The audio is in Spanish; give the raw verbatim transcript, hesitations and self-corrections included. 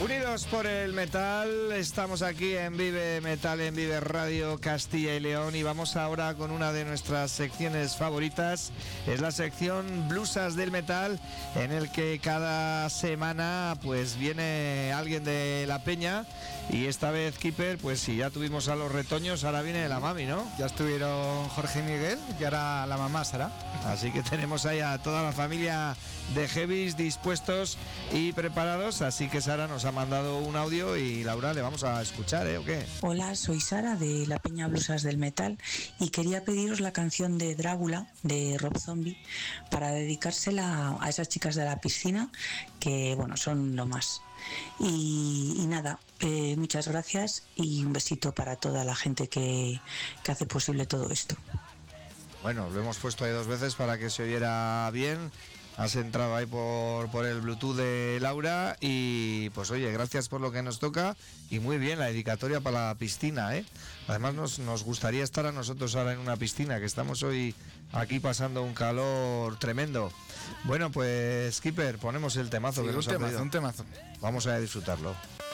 Unidos por el metal, estamos aquí en Vive Metal, en Vive Radio Castilla y León, y vamos ahora con una de nuestras secciones favoritas. Es la sección Blusas del Metal, en el que cada semana pues viene alguien de la peña, y esta vez, Keeper, pues si ya tuvimos a los retoños, ahora viene la mami, ¿no? Ya estuvieron Jorge y Miguel y ahora la mamá Sara. Así que tenemos ahí a toda la familia de heavies dispuestos y preparados, así que Sara nos ha mandado un audio y Laura le vamos a escuchar, ¿eh? ¿O qué? Hola, soy Sara de la Peña Blusas del Metal y quería pediros la canción de Drácula de Rob Zombie para dedicársela a esas chicas de la piscina que, bueno, son lo más. Y, y nada, eh, muchas gracias y un besito para toda la gente que, que hace posible todo esto. Bueno, lo hemos puesto ahí dos veces para que se oyera bien. Has entrado ahí por, por el Bluetooth de Laura y pues oye, gracias por lo que nos toca y muy bien la dedicatoria para la piscina, ¿eh? Además nos, nos gustaría estar a nosotros ahora en una piscina, que estamos hoy aquí pasando un calor tremendo. Bueno, pues Skipper, ponemos el temazo Sí, que un nos ha temazo, pedido. un temazo. Vamos a disfrutarlo.